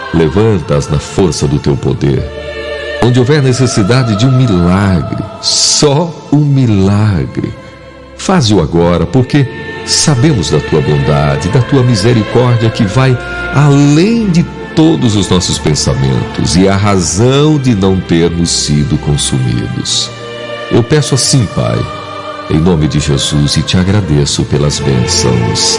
Levanta-as na força do teu poder. Onde houver necessidade de um milagre, só um milagre, faze-o agora, porque sabemos da tua bondade, da tua misericórdia que vai além de todos os nossos pensamentos e a razão de não termos sido consumidos. Eu peço assim, Pai, em nome de Jesus, e te agradeço pelas bênçãos.